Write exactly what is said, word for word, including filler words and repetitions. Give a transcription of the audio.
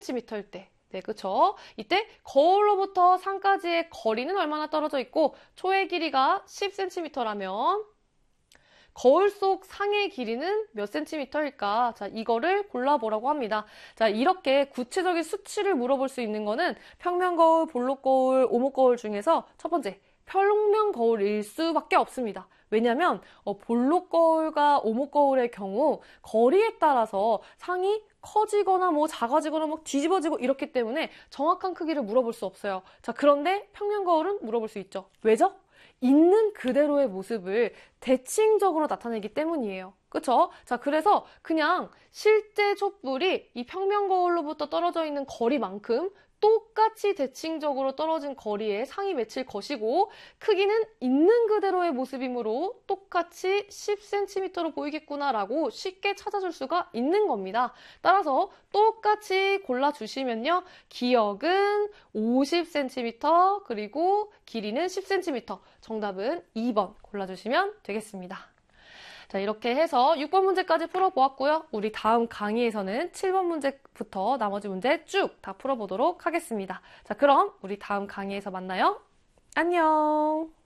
센티미터일 때, 네, 그쵸? 이때 거울로부터 상까지의 거리는 얼마나 떨어져 있고 초의 길이가 십 센티미터라면 거울 속 상의 길이는 몇 센티미터일까? 자, 이거를 골라보라고 합니다. 자, 이렇게 구체적인 수치를 물어볼 수 있는 거는 평면거울, 볼록거울, 오목거울 중에서 첫 번째, 평면거울일 수밖에 없습니다. 왜냐면 어, 볼록거울과 오목거울의 경우 거리에 따라서 상이 커지거나 뭐 작아지거나 뭐 뒤집어지고 이렇기 때문에 정확한 크기를 물어볼 수 없어요. 자, 그런데 평면거울은 물어볼 수 있죠. 왜죠? 있는 그대로의 모습을 대칭적으로 나타내기 때문이에요. 그쵸? 자, 그래서 그냥 실제 촛불이 이 평면거울로부터 떨어져 있는 거리만큼 똑같이 대칭적으로 떨어진 거리에 상이 맺힐 것이고 크기는 있는 그대로의 모습이므로 똑같이 십 센티미터로 보이겠구나라고 쉽게 찾아줄 수가 있는 겁니다. 따라서 똑같이 골라주시면요. 기역은 오십 센티미터 그리고 길이는 십 센티미터. 정답은 이 번 골라주시면 되겠습니다. 자, 이렇게 해서 육 번 문제까지 풀어보았고요. 우리 다음 강의에서는 칠 번 문제부터 나머지 문제 쭉 다 풀어보도록 하겠습니다. 자, 그럼 우리 다음 강의에서 만나요. 안녕!